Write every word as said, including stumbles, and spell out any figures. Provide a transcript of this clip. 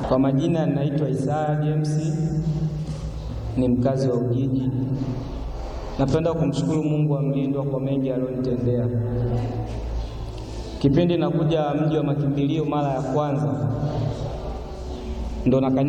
Kwa majina naitwa Isaya James, ni mkazi wa Ujiji. Napenda kumshukuru Mungu wa mlindwa kwa mengi aliyonitendea. Kipindi nakuja mji wa makimbilio mara ya kwanza, ndo na